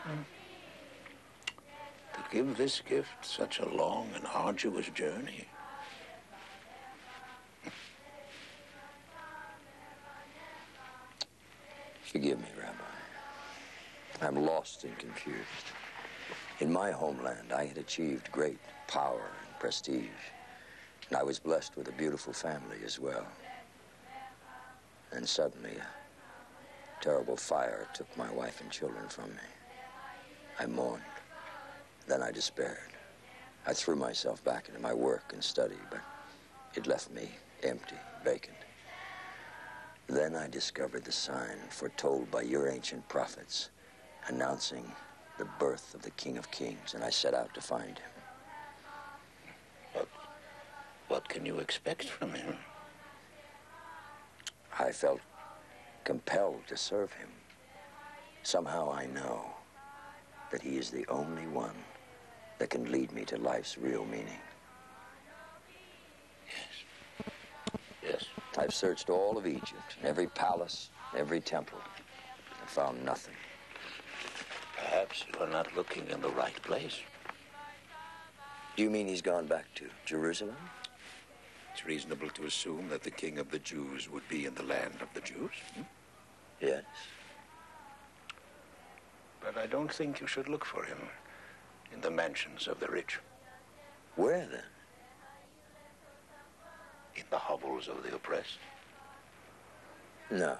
To give this gift such a long and arduous journey. Forgive me, Rabbi. I'm lost and confused. In my homeland, I had achieved great power and prestige, and I was blessed with a beautiful family as well. And suddenly, a terrible fire took my wife and children from me. I mourned. Then I despaired. I threw myself back into my work and study, but it left me empty, vacant. Then I discovered the sign foretold by your ancient prophets, announcing the birth of the King of Kings, and I set out to find him. But what can you expect from him? I felt compelled to serve him. Somehow I know that he is the only one that can lead me to life's real meaning. Yes. I've searched all of Egypt, every palace, every temple, and found nothing. Perhaps you are not looking in the right place. Do you mean he's gone back to Jerusalem? It's reasonable to assume that the King of the Jews would be in the land of the Jews. Yes. But I don't think you should look for him in the mansions of the rich. Where then? In the hovels of the oppressed. No.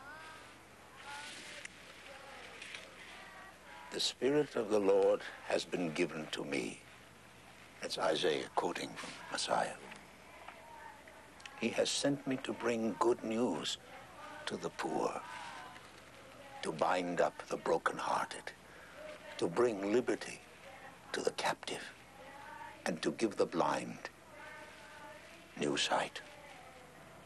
The Spirit of the Lord has been given to me. That's Isaiah quoting from Messiah. He has sent me to bring good news to the poor, to bind up the brokenhearted, to bring liberty to the captive, and to give the blind new sight.